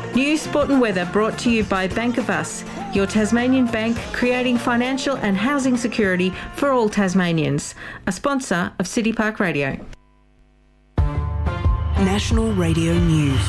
News, sport and weather brought to you by Bank of Us, your Tasmanian bank creating financial and housing security for all Tasmanians. A sponsor of City Park Radio. National Radio News.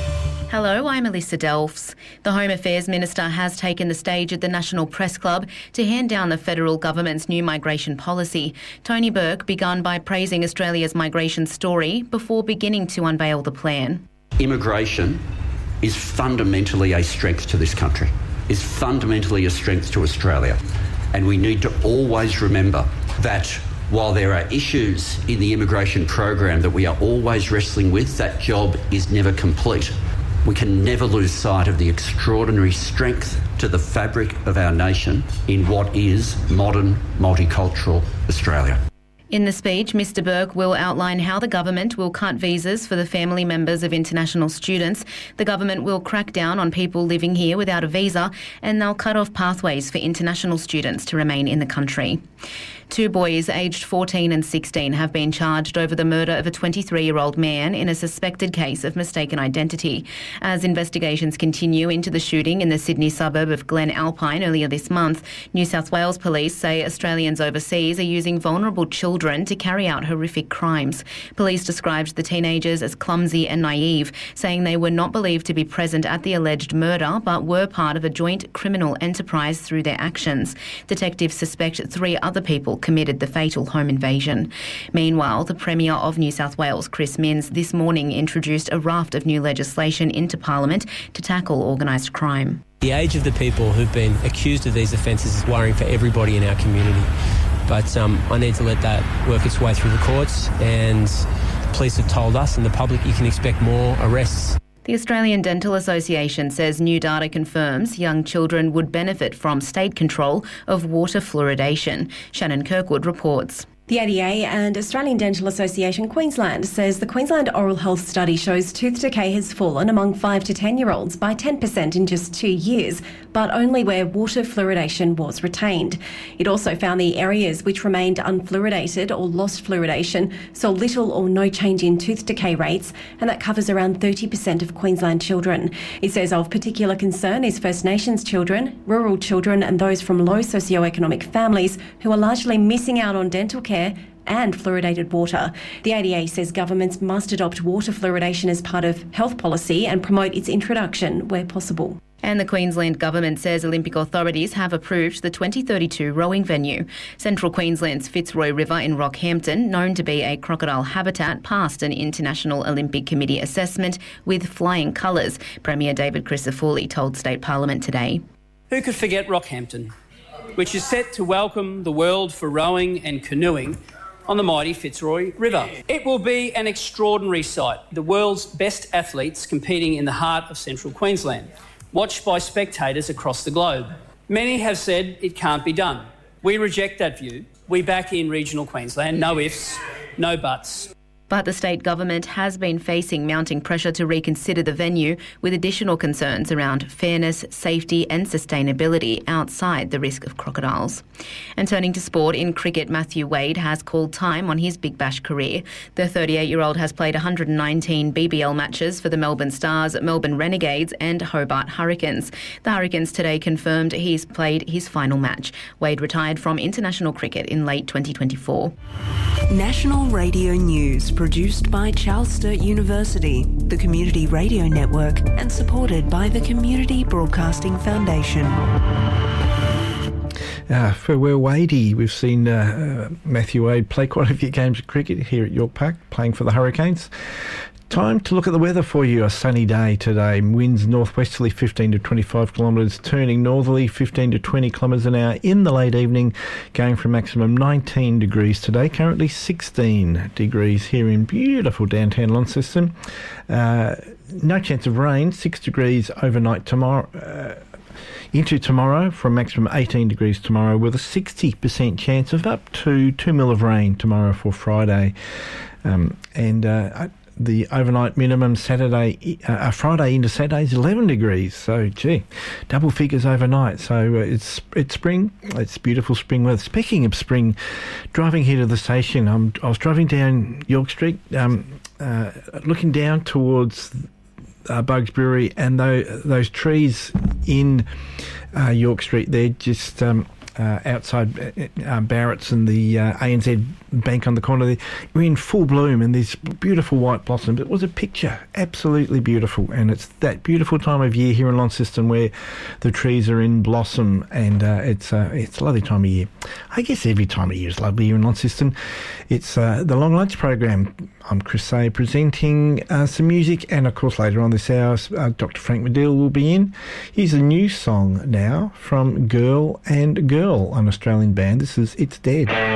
Hello, I'm Alyssa Delfs. The Home Affairs Minister has taken the stage at the National Press Club to hand down the federal government's new migration policy. Tony Burke began by praising Australia's migration story before beginning to unveil the plan. Immigration is fundamentally a strength to this country, is fundamentally a strength to Australia. And we need to always remember that while there are issues in the immigration program that we are always wrestling with, that job is never complete. We can never lose sight of the extraordinary strength to the fabric of our nation in what is modern, multicultural Australia. In the speech, Mr Burke will outline how the government will cut visas for the family members of international students. The government will crack down on people living here without a visa, and they'll cut off pathways for international students to remain in the country. Two boys aged 14 and 16 have been charged over the murder of a 23-year-old man in a suspected case of mistaken identity. As investigations continue into the shooting in the Sydney suburb of Glen Alpine earlier this month, New South Wales police say Australians overseas are using vulnerable children to carry out horrific crimes. Police described the teenagers as clumsy and naive, saying they were not believed to be present at the alleged murder but were part of a joint criminal enterprise through their actions. Detectives suspect 3 other people committed the fatal home invasion. Meanwhile, the Premier of New South Wales, Chris Minns, this morning introduced a raft of new legislation into Parliament to tackle organised crime. The age of the people who've been accused of these offences is worrying for everybody in our community. But I need to let that work its way through the courts, and police have told us and the public you can expect more arrests. The Australian Dental Association says new data confirms young children would benefit from state control of water fluoridation. Shannon Kirkwood reports. The ADA and Australian Dental Association Queensland says the Queensland Oral Health Study shows tooth decay has fallen among 5 to 10-year-olds by 10% in just 2 years, but only where water fluoridation was retained. It also found the areas which remained unfluoridated or lost fluoridation saw little or no change in tooth decay rates, and that covers around 30% of Queensland children. It says of particular concern is First Nations children, rural children and those from low socioeconomic families who are largely missing out on dental care and fluoridated water. The ADA says governments must adopt water fluoridation as part of health policy and promote its introduction where possible. And the Queensland Government says Olympic authorities have approved the 2032 rowing venue. Central Queensland's Fitzroy River in Rockhampton, known to be a crocodile habitat, passed an International Olympic Committee assessment with flying colours, Premier David Crisafulli told State Parliament today. Who could forget Rockhampton, which is set to welcome the world for rowing and canoeing on the mighty Fitzroy River. It will be an extraordinary sight, the world's best athletes competing in the heart of central Queensland, watched by spectators across the globe. Many have said it can't be done. We reject that view. We back in regional Queensland, no ifs, no buts. But the state government has been facing mounting pressure to reconsider the venue, with additional concerns around fairness, safety and sustainability outside the risk of crocodiles. And turning to sport, in cricket, Matthew Wade has called time on his Big Bash career. The 38-year-old has played 119 BBL matches for the Melbourne Stars, Melbourne Renegades and Hobart Hurricanes. The Hurricanes today confirmed he's played his final match. Wade retired from international cricket in late 2024. National Radio News, produced by Charles Sturt University, the Community Radio Network, and supported by the Community Broadcasting Foundation. Farewell Wadey. We've seen Matthew Wade play quite a few games of cricket here at York Park, playing for the Hurricanes. Time to look at the weather for you. A sunny day today. Winds northwesterly 15 to 25 kilometres, turning northerly 15 to 20 kilometres an hour in the late evening, going for a maximum 19 degrees today. Currently 16 degrees here in beautiful downtown Launceston. No chance of rain, 6 degrees overnight tomorrow. Into tomorrow for a maximum 18 degrees tomorrow, with a 60% chance of up to 2 mil of rain tomorrow for Friday. The overnight minimum Friday into Saturday is 11 degrees. So, double figures overnight. So it's spring. It's beautiful spring weather. Speaking of spring, driving here to the station, I was driving down York Street, looking down towards Bugs Brewery, and those trees in York Street, they're just outside Barrett's and the ANZ Bank on the corner there, we're in full bloom, and there's beautiful white blossoms. It was a picture, absolutely beautiful, and it's that beautiful time of year here in Launceston where the trees are in blossom, and it's a lovely time of year. I guess every time of year is lovely here in Launceston. It's the Long Lunch program. I'm Chris Say presenting some music, and of course later on this hour Dr. Frank Medill will be in. Here's a new song now from Girl and Girl, an Australian band. This is It's Dead.